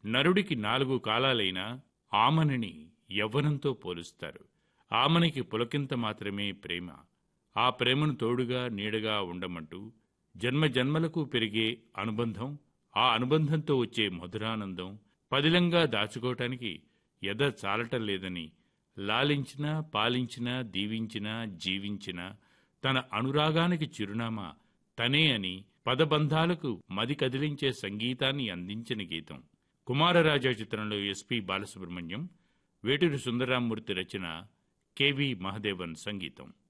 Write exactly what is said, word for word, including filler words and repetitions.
నరుడికి నాలుగు కాలాలైనా ఆమనిని యవ్వనంతో పోలుస్తారు. ఆమనికి పులకింత మాత్రమే ప్రేమ. ఆ ప్రేమను తోడుగా నీడగా ఉండమంటూ జన్మ జన్మలకు పెరిగే అనుబంధం, ఆ అనుబంధంతో వచ్చే మధురానందం పదిలంగా దాచుకోవటానికి ఎద చాలటం లేదని లాలించినా పాలించినా దీవించినా జీవించినా తన అనురాగానికి చిరునామా తనే అని పదబంధాలకు మది కదిలించే సంగీతాన్ని అందించిన గీతం. కుమారరాజా చిత్రంలో ఎస్పి బాలసుబ్రహ్మణ్యం, వేటూరి సుందరరామూర్తి రచన, కెవి మహదేవన్ సంగీతం.